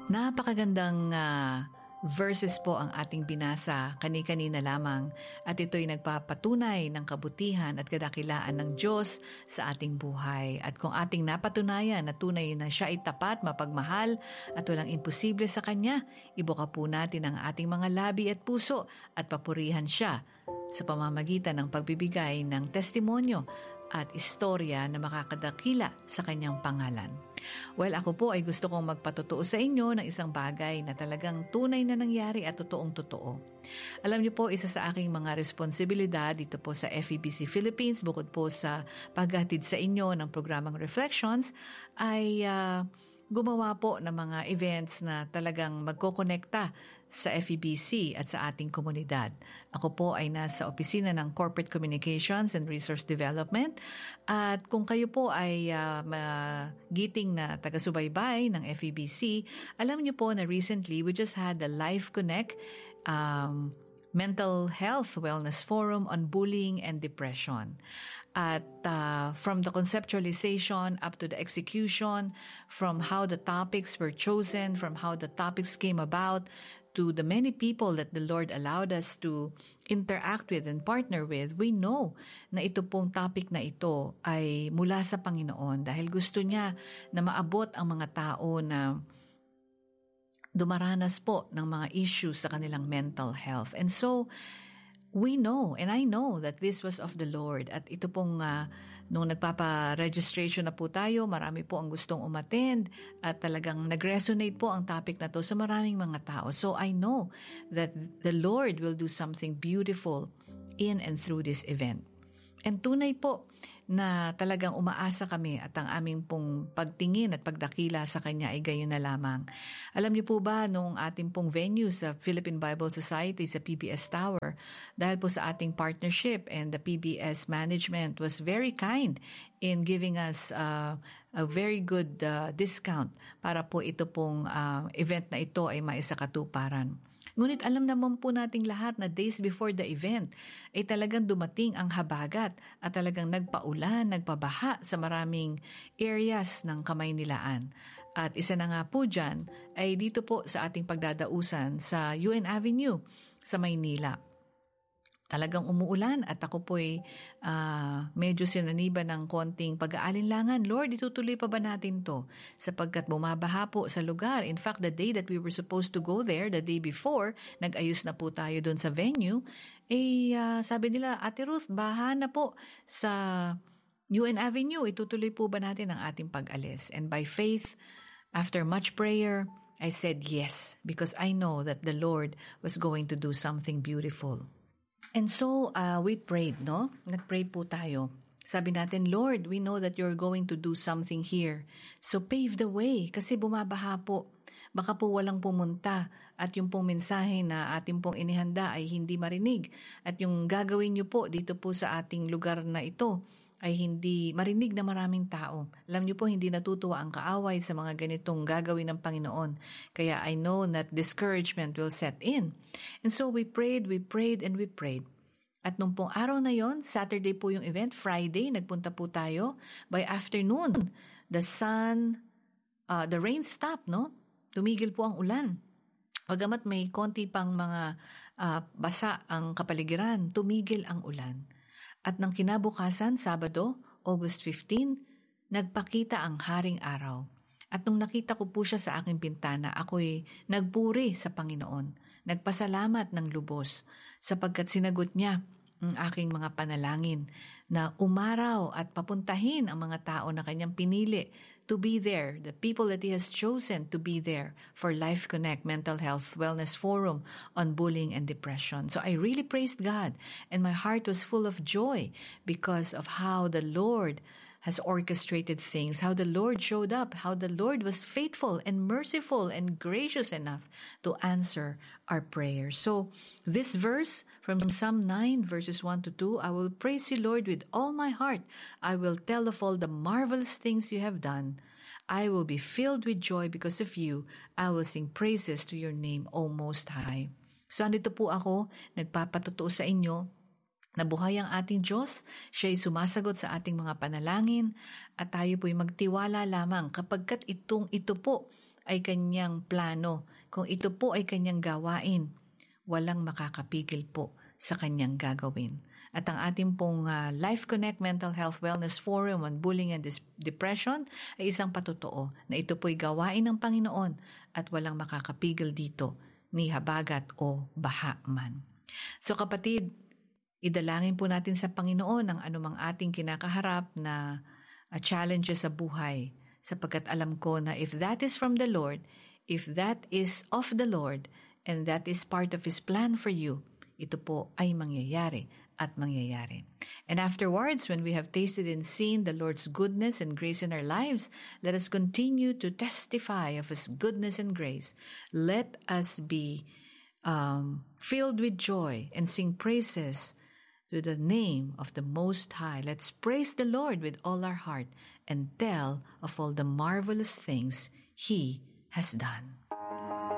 Napakagandang verses po ang ating binasa kani-kanina lamang at ito'y nagpapatunay ng kabutihan at kadakilaan ng Diyos sa ating buhay. At kung ating napatunayan na tunay na siya ay tapat, mapagmahal at walang imposible sa Kanya, ibuka po natin ang ating mga labi at puso at papurihan siya sa pamamagitan ng pagbibigay ng testimonyo at istorya na makakadakila sa Kanyang pangalan. Well, ako po ay gusto kong magpatotoo sa inyo ng isang bagay na talagang tunay na nangyari at totoong totoo. Alam niyo po, isa sa aking mga responsibilidad dito po sa FEBC Philippines, bukod po sa paghatid sa inyo ng programang Reflections, ay gumawa po ng mga events na talagang magkokonekta sa FEBC at sa ating komunidad. Ako po ay nasa opisina ng Corporate Communications and Resource Development at kung kayo po ay magiting na taga-subaybay ng FEBC, alam niyo po na recently we just had the Life Connect Mental Health Wellness Forum on Bullying and Depression. At from the conceptualization up to the execution, from how the topics were chosen, from how the topics came about, to the many people that the Lord allowed us to interact with and partner with, we know na ito pong topic na ito ay mula sa Panginoon dahil gusto niya na maabot ang mga tao na dumaranas po ng mga issues sa kanilang mental health. And so, we know, and I know that this was of the Lord. At ito pong, nung nagpapa-registration na po tayo, marami po ang gustong umattend at talagang nag-resonate po ang topic na to sa maraming mga tao. So I know that the Lord will do something beautiful in and through this event. And tunay po na talagang umaasa kami at ang aming pong pagtingin at pagdakila sa Kanya ay gayon na lamang. Alam niyo po ba, nung ating pong venue sa Philippine Bible Society sa PBS Tower, dahil po sa ating partnership and the PBS management was very kind in giving us a very good discount para po ito pong event na ito ay maisakatuparan. Ngunit alam naman po nating lahat na days before the event ay talagang dumating ang habagat at talagang nagpaulan, nagpabaha sa maraming areas ng Kamaynilaan. At isa na nga po dyan ay dito po sa ating pagdadausan sa UN Avenue sa Maynila. Talagang umuulan at ako po'y medyo sinaniba ng konting pag-aalinlangan. Lord, itutuloy pa ba natin to? Sapagkat bumabaha po sa lugar. In fact, the day that we were supposed to go there, the day before, nag-ayos na po tayo doon sa venue, sabi nila, Ate Ruth, baha na po sa UN Avenue. Itutuloy po ba natin ang ating pag-alis? And by faith, after much prayer, I said yes, because I know that the Lord was going to do something beautiful. And so, we prayed, no? Nag-pray po tayo. Sabi natin, Lord, we know that you're going to do something here. So, pave the way, kasi bumabaha po. Baka po walang pumunta at yung pong mensahe na ating pong inihanda ay hindi marinig. At yung gagawin niyo po dito po sa ating lugar na ito ay hindi marinig na maraming tao. Alam niyo po, hindi natutuwa ang kaaway sa mga ganitong gagawin ng Panginoon. Kaya I know that discouragement will set in. And so we prayed, and we prayed. At nung pong araw na yon, Saturday po yung event, Friday, nagpunta po tayo. By afternoon, the rain stopped, no? Tumigil po ang ulan. Bagamat may konti pang mga basa ang kapaligiran, tumigil ang ulan. At nang kinabukasan, Sabado, August 15, nagpakita ang haring araw. At nung nakita ko po siya sa aking pintana, ako'y nagpuri sa Panginoon. Nagpasalamat ng lubos sapagkat sinagot niya ang aking mga panalangin na umaraw at papuntahin ang mga tao na kanyang pinili to be there, the people that He has chosen to be there for Life Connect Mental Health Wellness Forum on Bullying and Depression. So I really praised God and my heart was full of joy because of how the Lord has orchestrated things, how the Lord showed up, how the Lord was faithful and merciful and gracious enough to answer our prayers. So this verse from Psalm 9 verses 1 to 2, I will praise you, Lord, with all my heart. I will tell of all the marvelous things you have done. I will be filled with joy because of you. I will sing praises to your name, O Most High. So andito po ako, nagpapatotoo sa inyo Nabuhay ang ating Diyos, siya'y sumasagot sa ating mga panalangin at tayo po'y magtiwala lamang kapagkat ito po ay kanyang plano, kung ito po ay kanyang gawain, walang makakapigil po sa kanyang gagawin. At ang ating pong Life Connect Mental Health Wellness Forum on Bullying and Depression ay isang patotoo na ito po'y gawain ng Panginoon at walang makakapigil dito ni habagat o baha man. So kapatid, idalangin po natin sa Panginoon ang anumang ating kinakaharap na challenges sa buhay, sapagkat alam ko na if that is from the Lord, if that is of the Lord, and that is part of His plan for you, ito po ay mangyayari at mangyayari. And afterwards, when we have tasted and seen the Lord's goodness and grace in our lives, let us continue to testify of His goodness and grace. Let us be filled with joy and sing praises to the name of the Most High. Let's praise the Lord with all our heart and tell of all the marvelous things He has done.